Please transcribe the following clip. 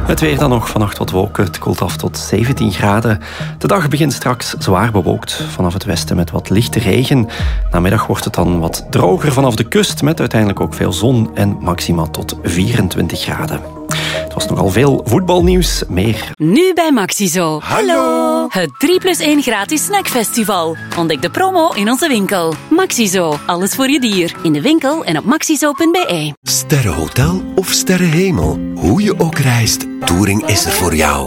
Het weer dan nog, vannacht wat wolken. Het koelt af tot 17 graden. De dag begint straks zwaar bewolkt vanaf het westen met wat lichte regen. Namiddag wordt het dan wat droger vanaf de kust met uiteindelijk ook veel zon en maxima tot 24 graden. Het was nogal veel voetbalnieuws, meer. Nu bij Maxizo. Hallo! Het 3+1 gratis snackfestival. Ontdek de promo in onze winkel. Maxizo, alles voor je dier. In de winkel en op maxizo.be. Sterrenhotel of sterrenhemel, hoe je ook reist, Touring is er voor jou.